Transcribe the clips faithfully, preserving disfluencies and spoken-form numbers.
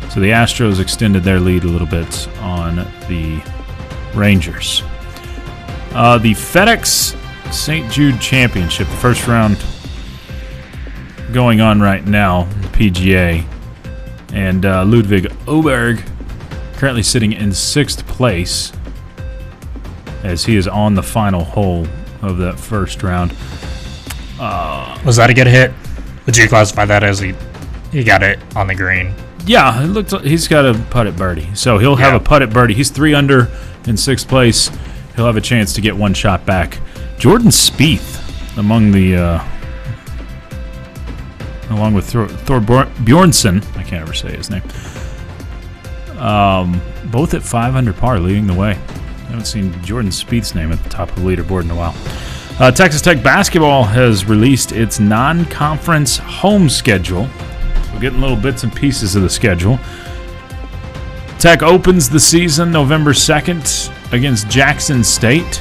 So the Astros extended their lead a little bit on the Rangers. Uh, the FedEx Saint Jude Championship, the first round going on right now, the P G A. And uh, Ludwig Oberg currently sitting in sixth place as he is on the final hole of that first round. Uh, Was that a good hit? Would you classify that as he, he got it on the green? Yeah, it looked like he's got a putt at birdie. So he'll have yeah. a putt at birdie. He's three under in sixth place. He'll have a chance to get one shot back. Jordan Spieth, among the, uh, along with Thor, Thor Bjornsson, I can't ever say his name, um, both at five under par, leading the way. I haven't seen Jordan Spieth's name at the top of the leaderboard in a while. Uh, Texas Tech basketball has released its non-conference home schedule. We're getting little bits and pieces of the schedule. Tech opens the season November second against Jackson State.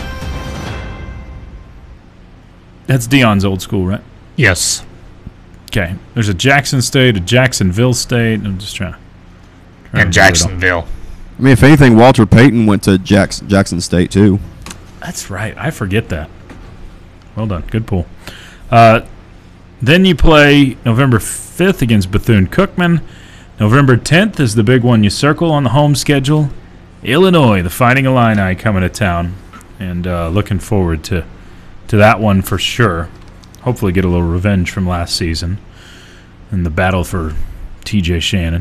That's Dion's old school, right? Yes. Okay. There's a Jackson State, a Jacksonville State. I'm just trying to... Trying and to Jacksonville. I mean, if anything, Walter Payton went to Jackson, Jackson State, too. That's right. I forget that. Well done. Good pull. Uh, then you play November fifth against Bethune-Cookman. November tenth is the big one you circle on the home schedule. Illinois, the Fighting Illini, coming to town. And uh, looking forward to, to that one for sure. Hopefully get a little revenge from last season in the battle for T J Shannon.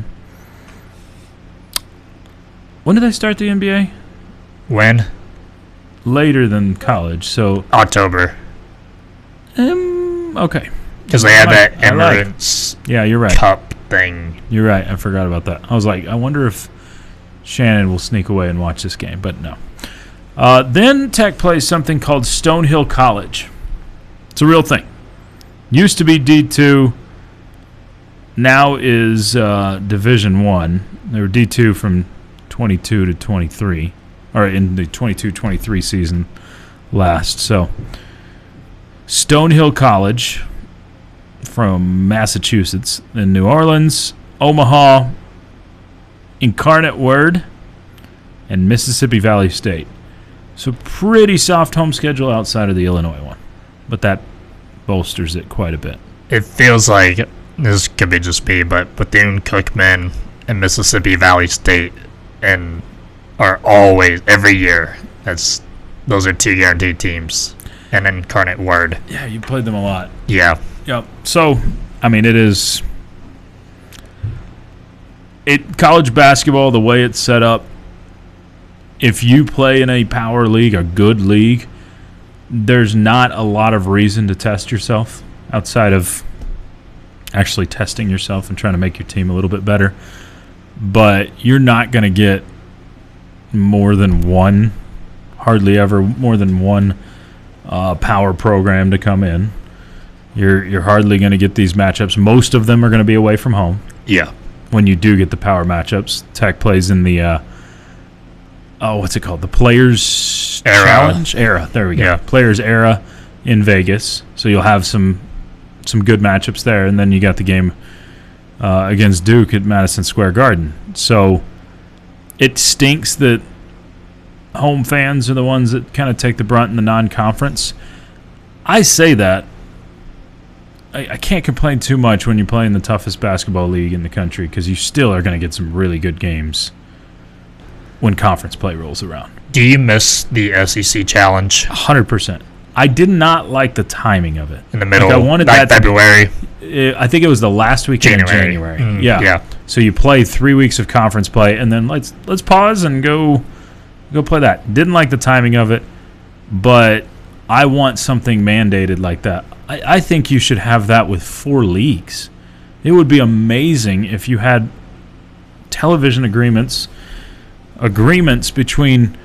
When did they start the N B A? When? Later than college, so... October. Um, okay. Because they had that Emirates yeah, you're right. Cup thing. You're right. I forgot about that. I was like, I wonder if Shannon will sneak away and watch this game, but no. Uh, then Tech plays something called Stonehill College. It's a real thing. Used to be D two. Now is uh, Division One. They were D two from twenty-two to twenty-three, or in the twenty-two twenty-three season last. So Stonehill College from Massachusetts, then New Orleans, Omaha, Incarnate Word, and Mississippi Valley State. So pretty soft home schedule outside of the Illinois one, but that bolsters it quite a bit. It feels like this could be just me, but Bethune-Cookman and Mississippi Valley State and are always every year. That's those are two guaranteed teams. And Incarnate Word. Yeah, you played them a lot. Yeah. Yep. So, I mean, it is it college basketball, the way it's set up. If you play in a power league, a good league, there's not a lot of reason to test yourself outside of actually testing yourself and trying to make your team a little bit better. But you're not going to get more than one, hardly ever more than one uh, power program to come in. You're you're hardly going to get these matchups. Most of them are going to be away from home. Yeah. When you do get the power matchups, Tech plays in the uh, oh, what's it called? The Players Era. Challenge Era. There we go. Yeah. Players Era in Vegas. So you'll have some some good matchups there, and then you got the game uh, against Duke at Madison Square Garden. So it stinks that home fans are the ones that kind of take the brunt in the non-conference. I say that. I, I can't complain too much when you're playing the toughest basketball league in the country because you still are going to get some really good games when conference play rolls around. Do you miss the S E C Challenge? one hundred percent. I did not like the timing of it. In the middle, like I wanted like that February. To, I think it was the last weekend in January. Mm, yeah. yeah. So you play three weeks of conference play, and then let's let's pause and go go play that. Didn't like the timing of it, but I want something mandated like that. I, I think you should have that with four leagues. It would be amazing if you had television agreements, agreements between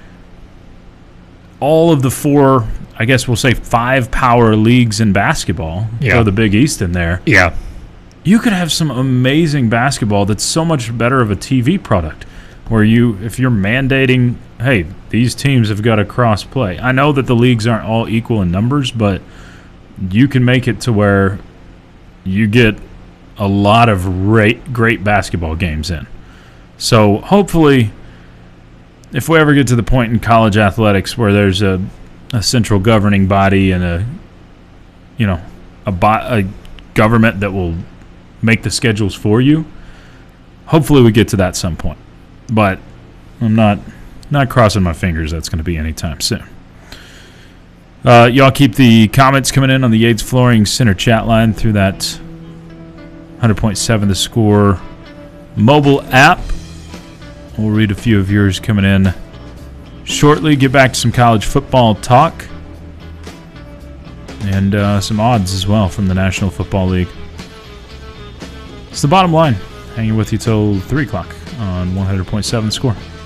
all of the four, I guess we'll say five power leagues in basketball. Yeah. Throw the Big East in there. Yeah. You could have some amazing basketball that's so much better of a T V product where you, if you're mandating, hey, these teams have got to cross play. I know that the leagues aren't all equal in numbers, but you can make it to where you get a lot of great, great basketball games in. So hopefully, if we ever get to the point in college athletics where there's a, a central governing body and a, you know, a, bo- a government that will make the schedules for you, hopefully we get to that some point. But I'm not not crossing my fingers that's going to be anytime soon. Uh, y'all keep the comments coming in on the Yates Flooring Center chat line through that one hundred point seven The Score mobile app. We'll read a few of yours coming in shortly. Get back to some college football talk and uh, some odds as well from the National Football League. It's the bottom line. Hanging with you till three o'clock on one hundred point seven The Score.